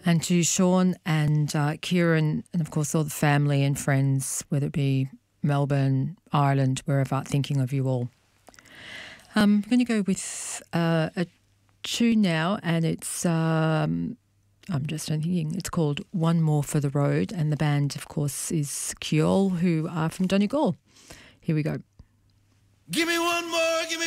And to Sean and Kieran, and of course all the family and friends, whether it be Melbourne, Ireland, wherever, thinking of you all. I'm going to go with a tune now, and it's, I'm just thinking, it's called One More for the Road, and the band, of course, is Kiol, who are from Donegal. Here we go. Give me one more, give me